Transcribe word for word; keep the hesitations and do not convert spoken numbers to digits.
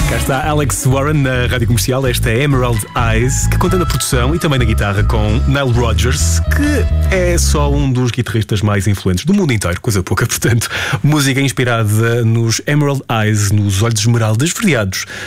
Cá está Alex Warren na Rádio Comercial. Esta é Emerald Eyes, que conta na produção e também na guitarra com Nile Rodgers, que é só um dos guitarristas mais influentes do mundo inteiro, coisa pouca, portanto. Música inspirada nos Emerald Eyes, nos olhos esmeraldas esverdeados